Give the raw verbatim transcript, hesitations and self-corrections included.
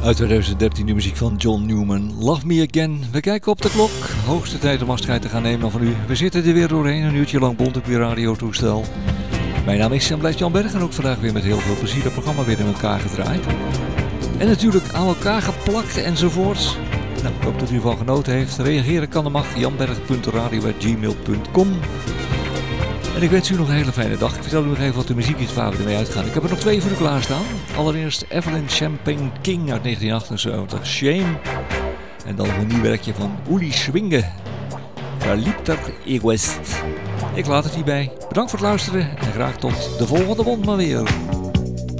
Uit twintig dertien de muziek van John Newman, Love Me Again. We kijken op de klok. Hoogste tijd om afscheid te gaan nemen van u. We zitten er weer doorheen, een uurtje lang bond op uw radiotoestel. Mijn naam is en blijft Jan Berg en ook vandaag weer met heel veel plezier het programma weer in elkaar gedraaid. En natuurlijk aan elkaar geplakt enzovoorts. Nou, ik hoop dat u ervan genoten heeft. Reageren kan de mag, janberg punt radio at gmail punt com. En ik wens u nog een hele fijne dag. Ik vertel u nog even wat de muziek is waar we ermee uitgaan. Ik heb er nog twee voor u klaarstaan. Allereerst Evelyn Champagne King uit negentien achtenzeventig, Shame. En dan een nieuw werkje van Uli Schwinge, Verliebter Egoist. Ik laat het hierbij. Bedankt voor het luisteren en graag tot de volgende wond maar weer.